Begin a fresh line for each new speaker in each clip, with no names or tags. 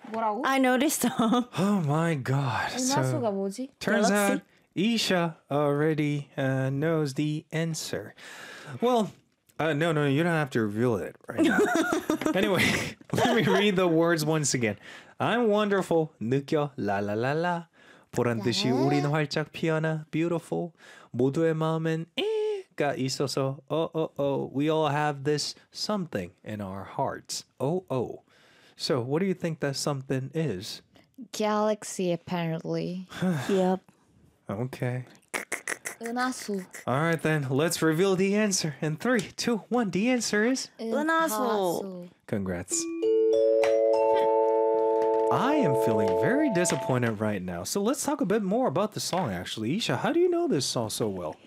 뭐라고?
I know this song.
Oh my god.
은하수가 뭐지?
Turns
Galaxy?
out Isha already knows the answer. Well, no, you don't have to reveal it right now. Anyway, let me read the words once again. I'm wonderful. 느껴 라라라라. 보란 듯이 우린 활짝 피어나. Beautiful. 모두의 마음엔 가 있어서. Oh. We all have this something in our hearts. Oh. So, what do you think that something is?
Galaxy apparently.
Yep.
Okay.
은하수.
All right, then. Let's reveal the answer. In 3, 2, 1. The answer is...
은하수.
Congrats. I am feeling very disappointed right now. So let's talk a bit more about the song, actually. Isha, how do you know this song so well?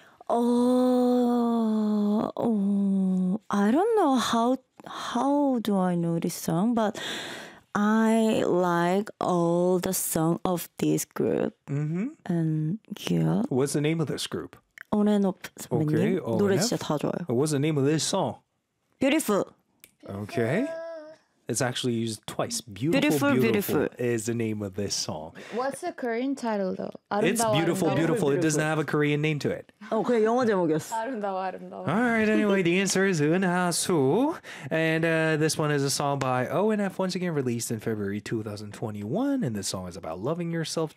I don't know how do I know this song, but I like all the song of this group.
Mm-hmm.
And yeah,
What's the name of this group?
On and Off 선배님
Okay,
노래
On
진짜 다 좋아요.
What's the name of this song?
Beautiful.
Okay. It's actually used twice. Beautiful
Beautiful.
is the name of this song.
What's the Korean title though?
It's
아름다워,
beautiful.
아름다워.
It doesn't have a Korean name to it.
그냥 영어 제목이었어.
아름다워.
All right, anyway, the answer is 은하수. And this one is a song by ONF, once again released in February 2021. And this song is about loving yourself